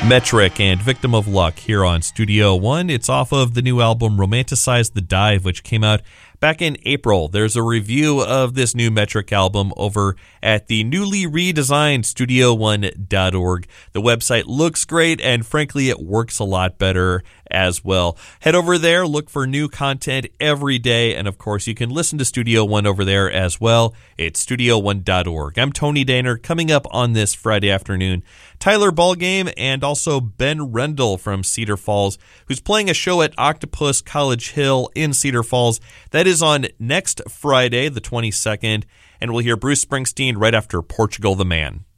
Metric and Victim of Luck here on Studio One. It's off of the new album Romanticize the Dive, which came out back in April. There's a review of this new Metric album over at the newly redesigned StudioOne.org. The website looks great, and frankly, it works a lot better as well. Head over there, look for new content every day, and of course, you can listen to Studio One over there as well. It's StudioOne.org. I'm Tony Daner. Coming up on this Friday afternoon, Tyler Ballgame and also Ben Rendell from Cedar Falls, who's playing a show at Octopus College Hill in Cedar Falls. That is on next Friday, the 22nd, and we'll hear Bruce Springsteen right after Portugal the Man.